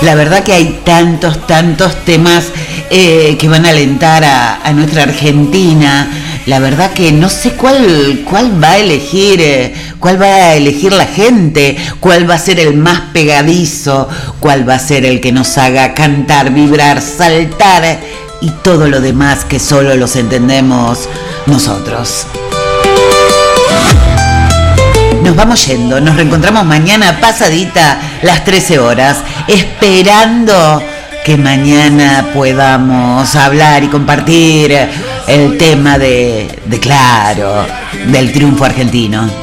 La verdad que hay tantos temas que van a alentar a nuestra Argentina. La verdad que no sé cuál va a elegir, cuál va a elegir la gente, cuál va a ser el más pegadizo, cuál va a ser el que nos haga cantar, vibrar, saltar y todo lo demás que solo los entendemos nosotros. Nos vamos yendo, nos reencontramos mañana pasadita las 13 horas, esperando que mañana podamos hablar y compartir el tema de claro, del triunfo argentino.